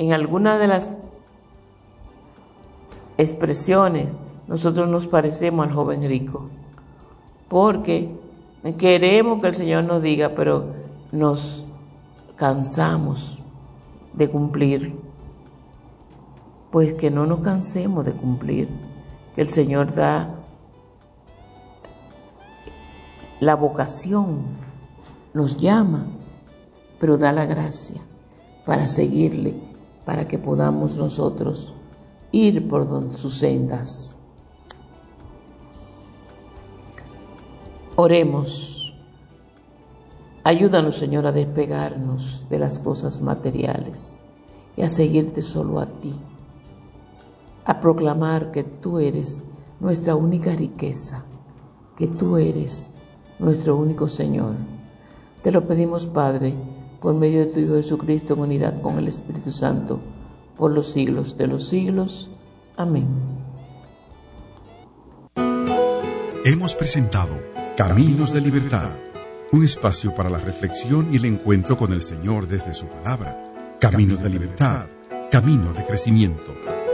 en alguna de las expresiones nosotros nos parecemos al joven rico, porque queremos que el Señor nos diga, pero nos cansamos de cumplir. Pues que no nos cansemos de cumplir, que el Señor da la vocación, nos llama, pero da la gracia para seguirle, para que podamos nosotros ir por sus sendas. Oremos. Ayúdanos, Señor, a despegarnos de las cosas materiales y a seguirte solo a ti, a proclamar que tú eres nuestra única riqueza, que tú eres nuestro único Señor. Te lo pedimos, Padre, por medio de tu Hijo Jesucristo, en unidad con el Espíritu Santo, por los siglos de los siglos. Amén. Hemos presentado Caminos de Libertad, un espacio para la reflexión y el encuentro con el Señor desde su palabra. Caminos de Libertad, caminos de crecimiento.